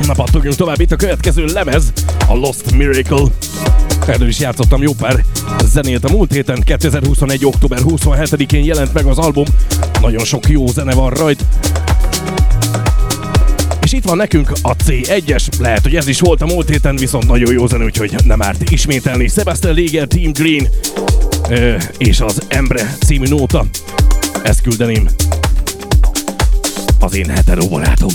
Na pattogjunk tovább, itt a következő lemez, a Lost Miracle. Erről is játszottam jó pár zenét a múlt héten, 2021. október 27-én jelent meg az album. Nagyon sok jó zene van rajta. És itt van nekünk a C1-es, lehet, hogy ez is volt a múlt héten, viszont nagyon jó zene, úgyhogy nem árt ismételni. Sebastian Léger, Team Green és az Embre című nóta. Ezt küldeném az én hetero barátom.